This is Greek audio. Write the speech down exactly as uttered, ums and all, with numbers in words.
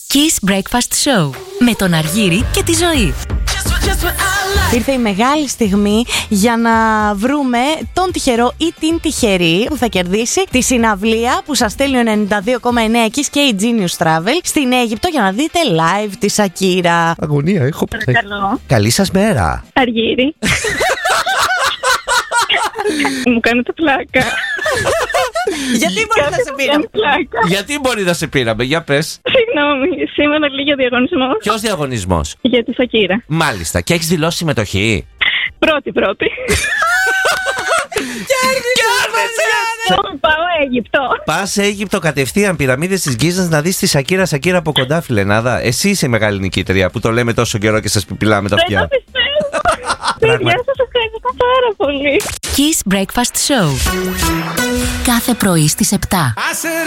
Kiss Breakfast Show με τον Αργύρη και τη Ζωή. Ήρθε η μεγάλη στιγμή για να βρούμε τον τυχερό ή την τυχερή που θα κερδίσει τη συναυλία που σας στέλνει ο ενενήντα δύο κόμμα εννέα Kiss και η Genius Travel στην Αίγυπτο για να δείτε live τη Σακύρα. Αγωνία έχω. Παρακαλώ. Καλή σας μέρα. Αργύρη. Μου κάνετε πλάκα. Γιατί μπορεί να σε πήραμε? Γιατί μπορεί να σε πήραμε, για πες. Συγγνώμη, σήμερα λίγη διαγωνισμό. Ποιος διαγωνισμός? Για τη Σακύρα. Μάλιστα, και έχεις δηλώσει συμμετοχή? Πρώτη πρώτη. Πάω Αίγυπτο. Πας σε Αίγυπτο κατευθείαν, πυραμίδες της Γκίζας, να δεις τη Σακύρα Σακύρα από κοντά, φιλενάδα. Εσύ είσαι η μεγάλη νικήτρια που το λέμε τόσο καιρό και σας πιπιλάμε τα αυτιά. Δεν το πιστεύω. Παιδιά, σας ευχαριστώ πάρα πολύ. Kiss Breakfast Show. Κάθε πρωί στις επτά.